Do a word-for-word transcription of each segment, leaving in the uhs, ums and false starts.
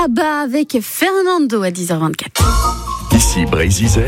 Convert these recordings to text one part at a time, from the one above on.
Abba avec Fernando à dix heures vingt-quatre. Ici Brésil.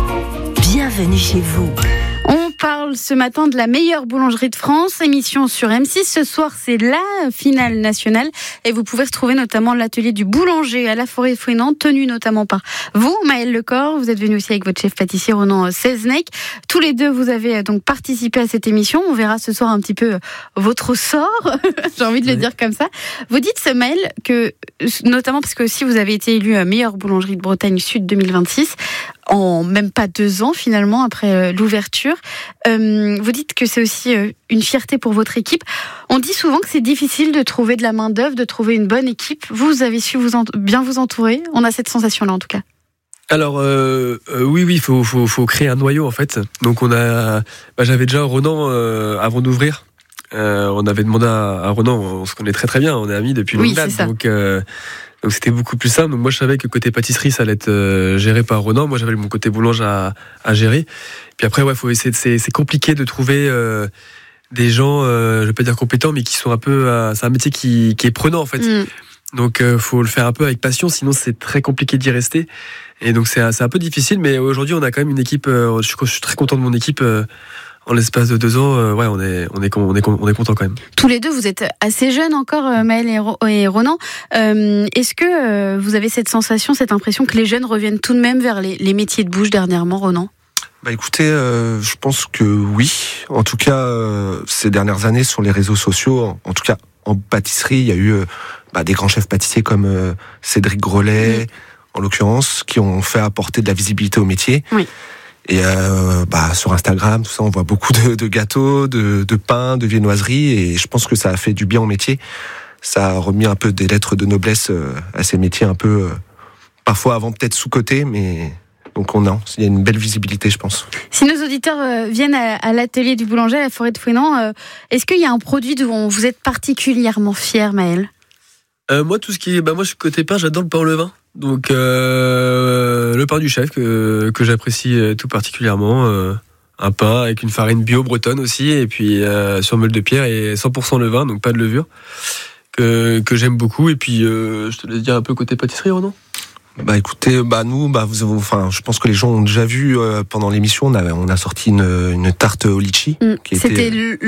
Bienvenue chez vous. On parle ce matin de la meilleure boulangerie de France, émission sur M six. Ce soir, c'est la finale nationale et vous pouvez retrouver notamment l'atelier du boulanger à la Forêt-Fouesnant, tenu notamment par vous, Maëlle Lecor. Vous êtes venu aussi avec votre chef pâtissier Ronan Selznick. Tous les deux, vous avez donc participé à cette émission. On verra ce soir un petit peu votre sort, j'ai envie de le oui. dire comme ça. Vous dites, Maëlle, que notamment parce que si vous avez été élu meilleure boulangerie de Bretagne Sud deux mille vingt-six, en même pas deux ans finalement après l'ouverture. Euh, vous dites que c'est aussi une fierté pour votre équipe. On dit souvent que c'est difficile de trouver de la main d'œuvre, de trouver une bonne équipe. Vous avez su vous ent- bien vous entourer. On a cette sensation-là en tout cas. Alors euh, euh, oui, oui, faut, faut, faut créer un noyau en fait. Donc on a, bah, j'avais déjà Ronan euh, avant d'ouvrir. Euh, on avait demandé à, à Ronan, on se connaît très très bien, on est amis depuis oui, longue date. Donc euh, Donc c'était beaucoup plus simple. Donc moi je savais que côté pâtisserie ça allait être euh, géré par Ronan. Moi j'avais mon côté boulange à, à gérer. Puis après ouais faut essayer. De, c'est, c'est compliqué de trouver euh, des gens, euh, je vais pas dire compétents, mais qui sont un peu. Euh, c'est un métier qui, qui est prenant en fait. Mm. Donc euh, faut le faire un peu avec passion, sinon c'est très compliqué d'y rester. Et donc c'est, c'est un peu difficile. Mais aujourd'hui on a quand même une équipe. Euh, je, suis, je suis très content de mon équipe. Euh, En l'espace de deux ans, euh, ouais, on est, on est, on est, on est content quand même. Tous les deux, vous êtes assez jeunes encore, Maëlle et, Ro- et Ronan. Euh, est-ce que euh, vous avez cette sensation, cette impression que les jeunes reviennent tout de même vers les, les métiers de bouche dernièrement, Ronan ? Bah écoutez, euh, je pense que oui. En tout cas, euh, ces dernières années sur les réseaux sociaux, en, en tout cas en pâtisserie, il y a eu euh, bah, des grands chefs pâtissiers comme euh, Cédric Grolet, mmh. en l'occurrence, qui ont fait apporter de la visibilité au métier. Oui. Et euh, bah, sur Instagram, tout ça, on voit beaucoup de, de gâteaux, de, de pains, de viennoiseries, et je pense que ça a fait du bien au métier. Ça a remis un peu des lettres de noblesse à ces métiers un peu, euh, parfois avant peut-être sous-cotés, mais donc on a, il y a une belle visibilité, je pense. Si nos auditeurs euh, viennent à, à l'atelier du boulanger à la Forêt-Fouesnant, euh, est-ce qu'il y a un produit dont vous êtes particulièrement fier, Maëlle ? euh, Moi, tout ce qui est, bah moi, côté pain, j'adore le pain au levain. Donc euh, le pain du chef que, que j'apprécie tout particulièrement, euh, un pain avec une farine bio bretonne aussi, et puis euh, sur meule de pierre et cent pour cent levain, donc pas de levure, que, que j'aime beaucoup. Et puis euh, je te laisse dire un peu côté pâtisserie, Ronan. Bah écoutez, bah nous, bah vous, enfin, je pense que les gens ont déjà vu euh, pendant l'émission, on a, on a sorti une, une tarte au litchi. Mmh, qui c'était était, le,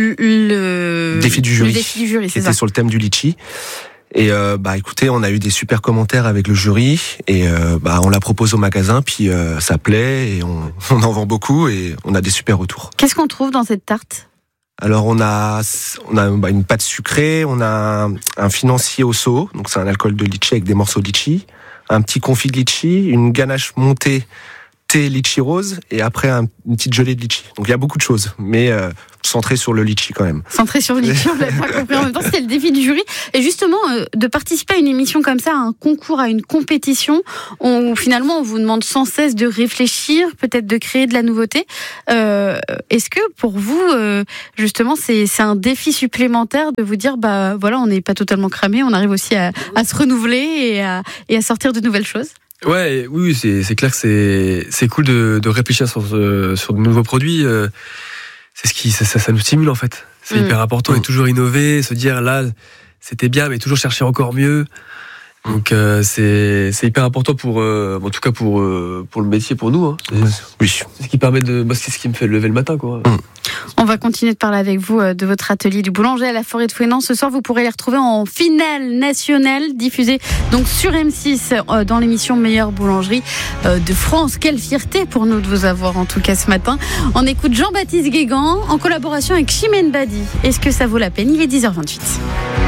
le défi du jury, le défi du jury, qui c'est était ça. sur le thème du litchi. Et euh, bah écoutez, on a eu des super commentaires avec le jury et euh, bah on la propose au magasin, puis euh, ça plaît et on, on en vend beaucoup et on a des super retours. Qu'est-ce qu'on trouve dans cette tarte ? Alors on a on a bah, une pâte sucrée, on a un, un financier au seau, donc c'est un alcool de litchi avec des morceaux de litchi, un petit confit de litchi, une ganache montée thé litchi rose et après un, une petite gelée de litchi. Donc il y a beaucoup de choses, mais euh, centré sur le litchi quand même. Centré sur le litchi, on ne l'avait pas compris. En même temps, c'était le défi du jury. Et justement, euh, de participer à une émission comme ça, à un concours, à une compétition, où finalement on vous demande sans cesse de réfléchir, peut-être de créer de la nouveauté. Euh, est-ce que pour vous, euh, justement, c'est, c'est un défi supplémentaire de vous dire, bah voilà, on n'est pas totalement cramé, on arrive aussi à, à se renouveler et à, et à sortir de nouvelles choses ? Ouais, oui, c'est, c'est clair que c'est, c'est cool de, de réfléchir sur, sur de nouveaux produits. C'est ce qui, ça, ça, ça nous stimule en fait. C'est mmh. hyper important et toujours innover, se dire là, c'était bien, mais toujours chercher encore mieux. Donc euh, c'est, c'est hyper important pour, euh, en tout cas pour, euh, pour le métier, pour nous. Hein. C'est, oui. C'est ce qui permet de, bah, c'est ce qui me fait lever le matin, quoi. Mmh. On va continuer de parler avec vous de votre atelier du boulanger à la Forêt-Fouesnant. Ce soir, vous pourrez les retrouver en finale nationale, diffusée donc sur M six dans l'émission Meilleure boulangerie de France. Quelle fierté pour nous de vous avoir en tout cas ce matin. On écoute Jean-Baptiste Guégan en collaboration avec Chimène Badi. Est-ce que ça vaut la peine ? Il est dix heures vingt-huit.